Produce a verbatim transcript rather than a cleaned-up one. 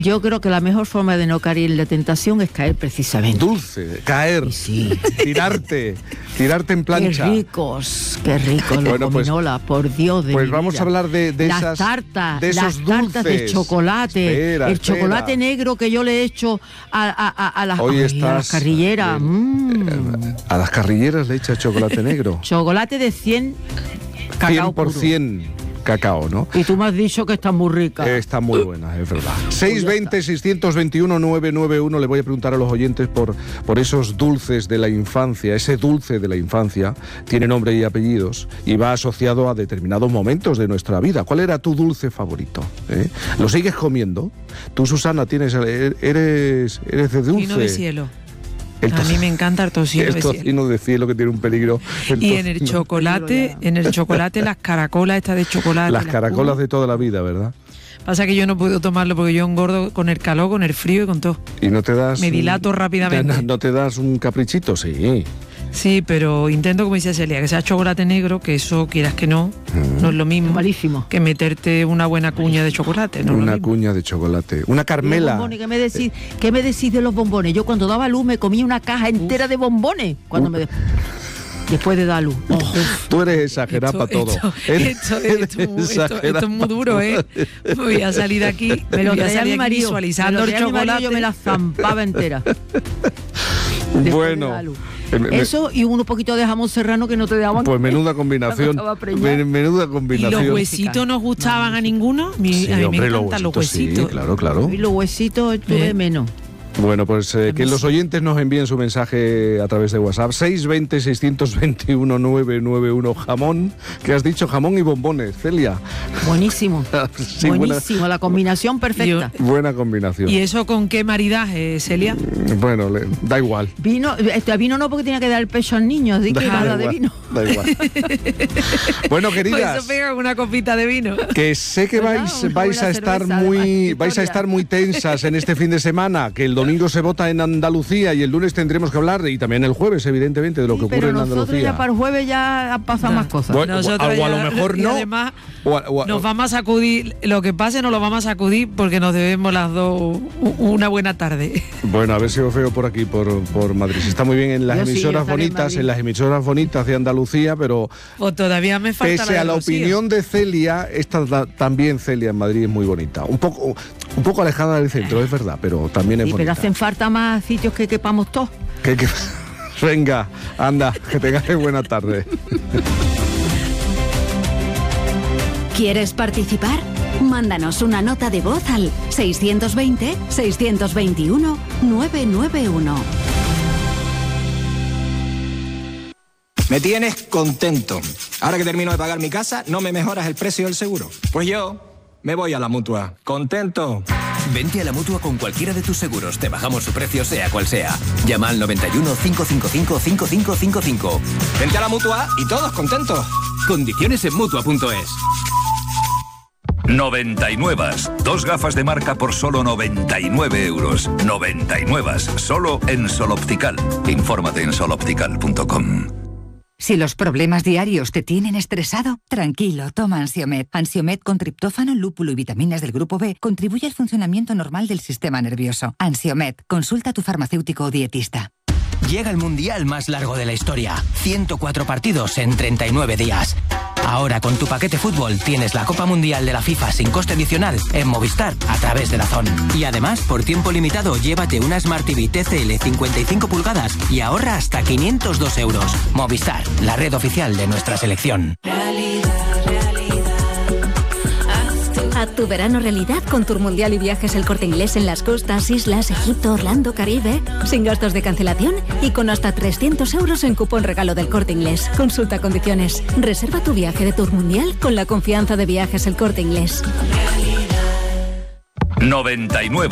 Yo creo que la mejor forma de no caer en la tentación es caer precisamente. Dulce, caer, sí. tirarte, tirarte en plancha. Qué ricos, qué ricos los Bueno, pues, gominolas, por Dios de Pues mi vamos vida. a hablar de, de las esas tartas, de esos las tartas dulces. de chocolate, Espera, el espera. chocolate negro que yo le he hecho a, a, a, a las, Hoy ay, estás, a las carrilleras. eh, Mm. A las carrilleras le echas chocolate negro. Chocolate de cien cacao cien por ciento puro. Cacao, ¿no? Y tú me has dicho que está muy rica. Está muy buena, es verdad. seis veinte, seiscientos veintiuno, novecientos noventa y uno. Le voy a preguntar a los oyentes por, por esos dulces de la infancia. Ese dulce de la infancia tiene nombre y apellidos y va asociado a determinados momentos de nuestra vida. ¿Cuál era tu dulce favorito? ¿Eh? ¿Lo sigues comiendo? Tú, Susana, tienes eres, eres de dulce. Tocino de cielo. El A mí me encanta el tocino el de cielo. tocino de cielo, que tiene un peligro. El Y en el tocino. chocolate, en el chocolate las caracolas estas de chocolate. Las caracolas de toda la vida, ¿verdad? Pasa que yo no puedo tomarlo porque yo engordo con el calor, con el frío y con todo. Y no te das... Me dilato rápidamente. ¿No, no te das un caprichito? Sí. Sí, pero intento, como dice Celia, que sea chocolate negro, que eso, quieras que no, Mm. no es lo mismo Malísimo. que meterte una buena cuña de chocolate. No es lo Una mismo. cuña de chocolate. Una ¿Y los Carmela. bombones? ¿Qué me decís? ¿Qué me decís de los bombones? Yo cuando daba luz me comía una caja entera de bombones. Cuando Uf. me después de dar luz. Tú eres exagerada para todo. Esto, Eres- esto, esto, eres esto, esto, exagerada esto es muy duro, ¿eh? Voy a salir de aquí, Me lo voy a traía salir mi aquí marido. visualizando me lo el traía mi marido, chocolate. yo me la zampaba entera. Después Bueno, de dar luz. eh, me- Eso y un poquito de jamón serrano que no te daban. Pues menuda combinación. Estaba preñada. Men- Menuda ¿Y combinación. los huesitos no gustaban a ninguno? Mi- Sí, a mí hombre, me encantan los sí, huesitos. claro, claro. Y los huesitos tuve ¿Eh? menos. Bueno, pues eh, que los oyentes nos envíen su mensaje a través de WhatsApp. seis veinte, seiscientos veintiuno, novecientos noventa y uno. Jamón, que has dicho jamón y bombones, Celia. Buenísimo. Sí, buena- Buenísimo, la combinación perfecta. Buena combinación. ¿Y eso con qué maridaje, Celia? Bueno, le- da igual. Vino, este vino no porque tenía que dar el pecho al niño, así que Da nada de igual, vino. Da igual. Bueno, Pues queridas, eso pega con una copita de vino. que sé que ¿Verdad? vais, Una vais a buena estar cerveza, muy, además, vais a historia. estar muy tensas en este fin de semana, que el domingo se vota en Andalucía y el lunes tendremos que hablar, y también el jueves, evidentemente, de lo Sí, que ocurre pero en nosotros Andalucía. ya para el jueves ya han pasado No. más cosas. Bueno, Nosotros o a lo ya- mejor y no. además O a- o a- nos vamos a sacudir, lo que pase nos lo vamos a sacudir porque nos debemos las dos u- una buena tarde. Bueno, a ver si os veo por aquí, por, por Madrid. Si está muy bien en las Yo sí, emisoras yo estaré en bonitas, Madrid. en las emisoras bonitas de Andalucía, pero Pues todavía me falta pese la a de la Rocío. opinión de Celia, esta ta- también Celia en Madrid es muy bonita. Un poco, un poco alejada del centro, es verdad, pero también es Sí, pero bonita. hacen falta más sitios que quepamos todos. Que- que- Venga, anda, que tengáis buena tarde. ¿Quieres participar? Mándanos una nota de voz al seiscientos veinte, seiscientos veintiuno, novecientos noventa y uno. Me tienes contento. Ahora que termino de pagar mi casa, no me mejoras el precio del seguro. Pues yo me voy a la Mutua. Contento. Vente a la Mutua con cualquiera de tus seguros. Te bajamos su precio sea cual sea. Llama al noventa y uno, cinco cinco cinco, cinco cinco cinco cinco. Vente a la Mutua y todos contentos. Condiciones en Mutua punto es. noventa y nueve. Dos gafas de marca por solo noventa y nueve euros. noventa y nueve. Solo en Sol Optical. Infórmate en sol optical punto com. Si los problemas diarios te tienen estresado, tranquilo, toma Ansiomed. Ansiomed con triptófano, lúpulo y vitaminas del grupo B contribuye al funcionamiento normal del sistema nervioso. Ansiomed, consulta a tu farmacéutico o dietista. Llega el mundial más largo de la historia. ciento cuatro partidos en treinta y nueve días. Ahora con tu paquete fútbol tienes la Copa Mundial de la FIFA sin coste adicional en Movistar a través de DAZN. Y además, por tiempo limitado, llévate una Smart T V T C L cincuenta y cinco pulgadas y ahorra hasta quinientos dos euros. Movistar, la red oficial de nuestra selección. Haz tu verano realidad con Tour Mundial y Viajes El Corte Inglés en las costas, islas, Egipto, Orlando, Caribe, sin gastos de cancelación y con hasta trescientos euros en cupón regalo del Corte Inglés. Consulta condiciones. Reserva tu viaje de Tour Mundial con la confianza de Viajes El Corte Inglés. noventa y nueve.